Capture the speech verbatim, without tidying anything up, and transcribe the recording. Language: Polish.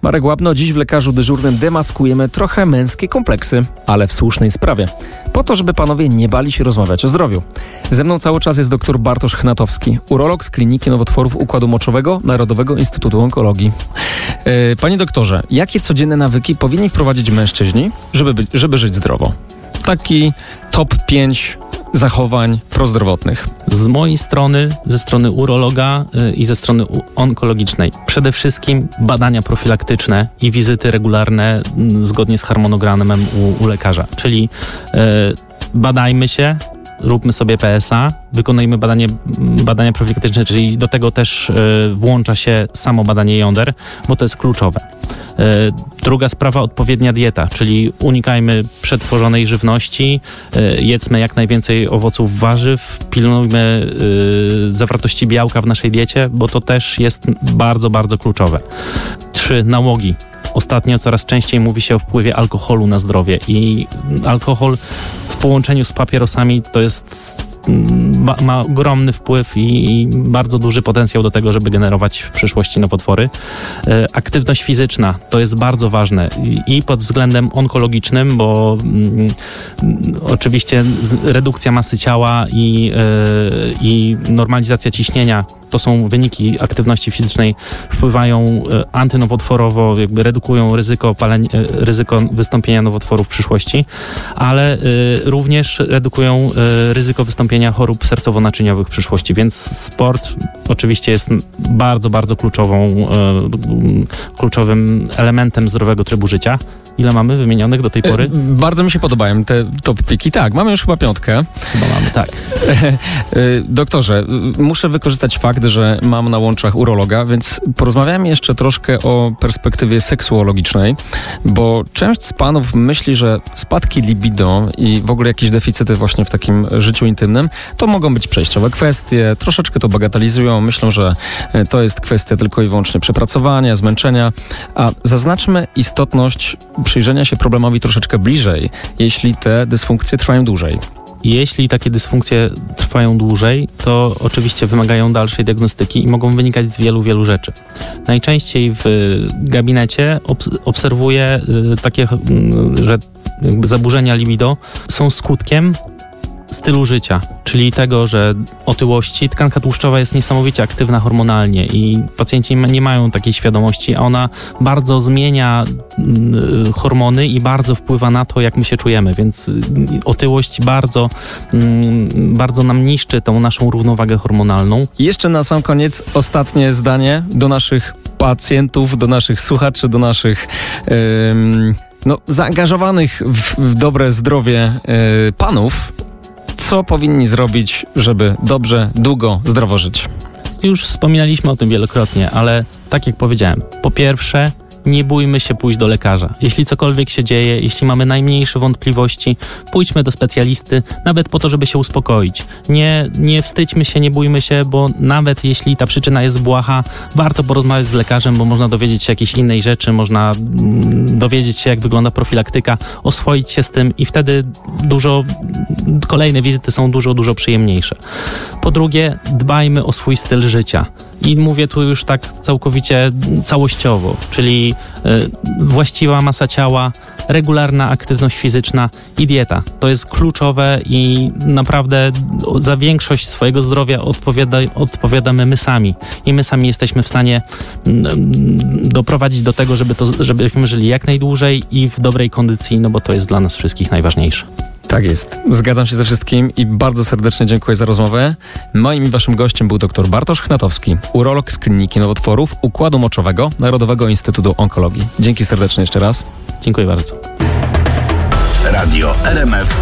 Marek Łapno, dziś w Lekarzu Dyżurnym demaskujemy trochę męskie kompleksy, ale w słusznej sprawie. Po to, żeby panowie nie bali się rozmawiać o zdrowiu. Ze mną cały czas jest dr Bartosz Chnatowski, urolog z Kliniki Nowotworów Układu Moczowego Narodowego Instytutu Onkologii. Yy, panie doktorze, jakie codzienne nawyki powinni wprowadzić mężczyźni, żeby, być, żeby żyć zdrowo? Taki top pięć zachowań prozdrowotnych. Z mojej strony, ze strony urologa yy, i ze strony u- onkologicznej, przede wszystkim badania profilaktyczne i wizyty regularne yy, zgodnie z harmonogramem u, u lekarza. Czyli yy, badajmy się, róbmy sobie P S A, wykonujmy badanie, badania profilaktyczne, czyli do tego też y, włącza się samo badanie jąder, bo to jest kluczowe. Y, druga sprawa, odpowiednia dieta, czyli unikajmy przetworzonej żywności, y, jedzmy jak najwięcej owoców, warzyw, pilnujmy y, zawartości białka w naszej diecie, bo to też jest bardzo, bardzo kluczowe. Trzy, nałogi. Ostatnio coraz częściej mówi się o wpływie alkoholu na zdrowie i alkohol w połączeniu z papierosami to jest ma, ma ogromny wpływ i, i bardzo duży potencjał do tego, żeby generować w przyszłości nowotwory. E, aktywność fizyczna to jest bardzo ważne i, i pod względem onkologicznym, bo mm, oczywiście redukcja masy ciała i, e, i normalizacja ciśnienia to są wyniki aktywności fizycznej, wpływają e, antynowotworowo, jakby redukują ryzyko, paleń, e, ryzyko wystąpienia nowotworów w przyszłości, ale e, również redukują e, ryzyko wystąpienia chorób sercowo-naczyniowych w przyszłości, więc sport oczywiście jest bardzo, bardzo kluczową, e, kluczowym elementem zdrowego trybu życia. Ile mamy wymienionych do tej pory? E, bardzo mi się podobają te top piki. Tak, mamy już chyba piątkę. Chyba mamy, tak. E, e, doktorze, muszę wykorzystać fakt, że mam na łączach urologa, więc porozmawiamy jeszcze troszkę o perspektywie seksuologicznej, bo część z panów myśli, że spadki libido i w ogóle jakieś deficyty właśnie w takim życiu intymnym to mogą być przejściowe kwestie, troszeczkę to bagatelizują, myślą, że to jest kwestia tylko i wyłącznie przepracowania, zmęczenia, a zaznaczmy istotność przyjrzenia się problemowi troszeczkę bliżej, jeśli te dysfunkcje trwają dłużej. Jeśli takie dysfunkcje trwają dłużej, to oczywiście wymagają dalszej diagnostyki i mogą wynikać z wielu, wielu rzeczy. Najczęściej w gabinecie obs- obserwuję y, takie, y, że jakby zaburzenia libido są skutkiem stylu życia, czyli tego, że otyłości. Tkanka tłuszczowa jest niesamowicie aktywna hormonalnie i pacjenci nie mają takiej świadomości, a ona bardzo zmienia y, hormony i bardzo wpływa na to, jak my się czujemy, więc y, otyłość bardzo, y, bardzo nam niszczy tą naszą równowagę hormonalną. I jeszcze na sam koniec ostatnie zdanie do naszych pacjentów, do naszych słuchaczy, do naszych yy, no, zaangażowanych w, w dobre zdrowie yy, panów. Co powinni zrobić, żeby dobrze, długo, zdrowo żyć? Już wspominaliśmy o tym wielokrotnie, ale tak jak powiedziałem, po pierwsze, nie bójmy się pójść do lekarza. Jeśli cokolwiek się dzieje, jeśli mamy najmniejsze wątpliwości, pójdźmy do specjalisty, nawet po to, żeby się uspokoić. Nie, nie wstydźmy się, nie bójmy się, bo nawet jeśli ta przyczyna jest błaha, warto porozmawiać z lekarzem, bo można dowiedzieć się jakiejś innej rzeczy, można mm, dowiedzieć się, jak wygląda profilaktyka, oswoić się z tym i wtedy dużo, kolejne wizyty są dużo, dużo przyjemniejsze. Po drugie, dbajmy o swój styl życia. I mówię tu już tak całkowicie całościowo, czyli y, właściwa masa ciała, regularna aktywność fizyczna i dieta. To jest kluczowe i naprawdę za większość swojego zdrowia odpowiada, odpowiadamy my sami. I my sami jesteśmy w stanie y, doprowadzić do tego, żeby to, żebyśmy żyli jak najdłużej i w dobrej kondycji, no bo to jest dla nas wszystkich najważniejsze. Tak jest. Zgadzam się ze wszystkim i bardzo serdecznie dziękuję za rozmowę. Moim i waszym gościem był dr Bartosz Chnatowski, urolog z Kliniki Nowotworów Układu Moczowego Narodowego Instytutu Onkologii. Dzięki serdecznie jeszcze raz. Dziękuję bardzo. Radio R M F